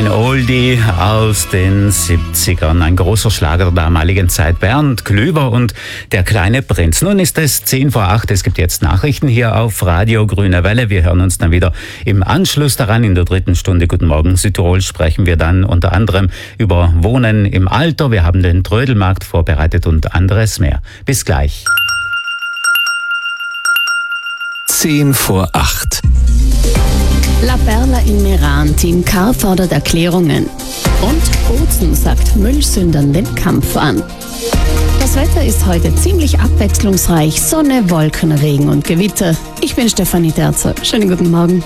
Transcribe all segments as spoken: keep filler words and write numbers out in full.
Ein Oldie aus den siebzigern, ein großer Schlager der damaligen Zeit. Bernd Klüver und der kleine Prinz. Nun ist es zehn vor acht, es gibt jetzt Nachrichten hier auf Radio Grüne Welle. Wir hören uns dann wieder im Anschluss daran. In der dritten Stunde Guten Morgen Südtirol sprechen wir dann unter anderem über Wohnen im Alter. Wir haben den Trödelmarkt vorbereitet und anderes mehr. Bis gleich. zehn vor acht. La Perla in Meran, Team K fordert Erklärungen. Und Bozen sagt Müllsündern den Kampf an. Das Wetter ist heute ziemlich abwechslungsreich. Sonne, Wolken, Regen und Gewitter. Ich bin Stefanie Terzer. Schönen guten Morgen.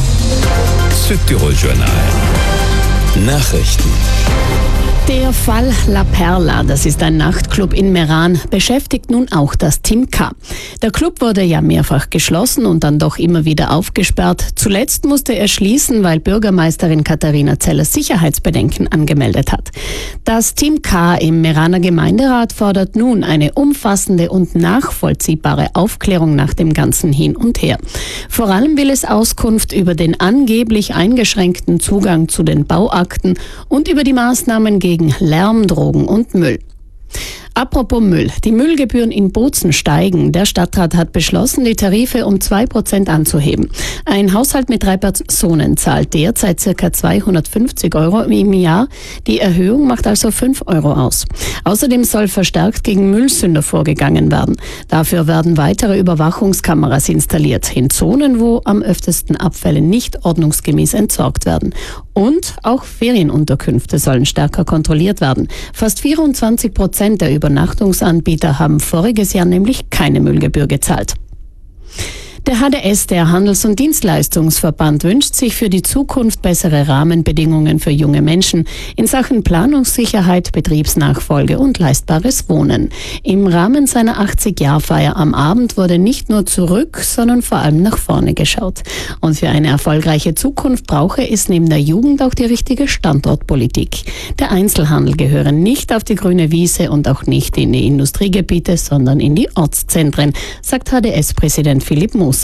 Südtirol Journal. Nachrichten. Der Fall La Perla, das ist ein Nachtclub in Meran, beschäftigt nun auch das Team K. Der Club wurde ja mehrfach geschlossen und dann doch immer wieder aufgesperrt. Zuletzt musste er schließen, weil Bürgermeisterin Katharina Zeller Sicherheitsbedenken angemeldet hat. Das Team K im Meraner Gemeinderat fordert nun eine umfassende und nachvollziehbare Aufklärung nach dem ganzen Hin und Her. Vor allem will es Auskunft über den angeblich eingeschränkten Zugang zu den Bauakten und über die Maßnahmen gegen gegen Lärm, Drogen und Müll. Apropos Müll. Die Müllgebühren in Bozen steigen. Der Stadtrat hat beschlossen, die Tarife um zwei Prozent anzuheben. Ein Haushalt mit drei Personen zahlt derzeit ca. zweihundertfünfzig Euro im Jahr. Die Erhöhung macht also fünf Euro aus. Außerdem soll verstärkt gegen Müllsünder vorgegangen werden. Dafür werden weitere Überwachungskameras installiert in Zonen, wo am öftesten Abfälle nicht ordnungsgemäß entsorgt werden. Und auch Ferienunterkünfte sollen stärker kontrolliert werden. Fast vierundzwanzig Prozent der Übernachtungsanbieter haben voriges Jahr nämlich keine Müllgebühr gezahlt. Der H D S, der Handels- und Dienstleistungsverband, wünscht sich für die Zukunft bessere Rahmenbedingungen für junge Menschen in Sachen Planungssicherheit, Betriebsnachfolge und leistbares Wohnen. Im Rahmen seiner achtzig-Jahr-Feier am Abend wurde nicht nur zurück, sondern vor allem nach vorne geschaut. Und für eine erfolgreiche Zukunft brauche es neben der Jugend auch die richtige Standortpolitik. Der Einzelhandel gehöre nicht auf die grüne Wiese und auch nicht in die Industriegebiete, sondern in die Ortszentren, sagt H D S-Präsident Philipp Moser.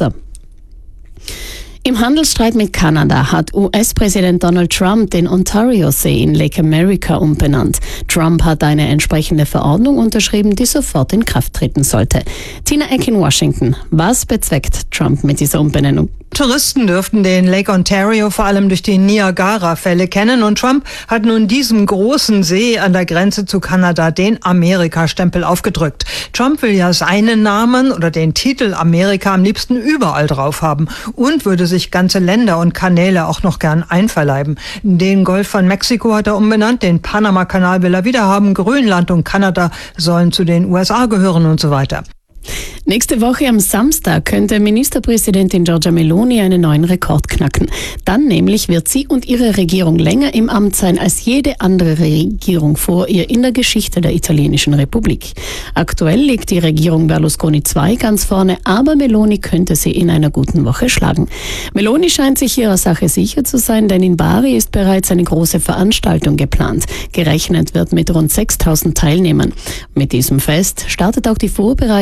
Im Handelsstreit mit Kanada hat U S-Präsident Donald Trump den Ontario-See in Lake America umbenannt. Trump hat eine entsprechende Verordnung unterschrieben, die sofort in Kraft treten sollte. Tina Eck in Washington. Was bezweckt Trump mit dieser Umbenennung? Touristen dürften den Lake Ontario vor allem durch die Niagara-Fälle kennen und Trump hat nun diesem großen See an der Grenze zu Kanada den Amerika-Stempel aufgedrückt. Trump will ja seinen Namen oder den Titel Amerika am liebsten überall drauf haben und würde sich ganze Länder und Kanäle auch noch gern einverleiben. Den Golf von Mexiko hat er umbenannt, den Panama-Kanal will er wieder haben, Grönland und Kanada sollen zu den U S A gehören und so weiter. Nächste Woche am Samstag könnte Ministerpräsidentin Giorgia Meloni einen neuen Rekord knacken. Dann nämlich wird sie und ihre Regierung länger im Amt sein als jede andere Regierung vor ihr in der Geschichte der italienischen Republik. Aktuell liegt die Regierung Berlusconi zwei ganz vorne, aber Meloni könnte sie in einer guten Woche schlagen. Meloni scheint sich ihrer Sache sicher zu sein, denn in Bari ist bereits eine große Veranstaltung geplant. Gerechnet wird mit rund sechstausend Teilnehmern. Mit diesem Fest startet auch die Vorbereitung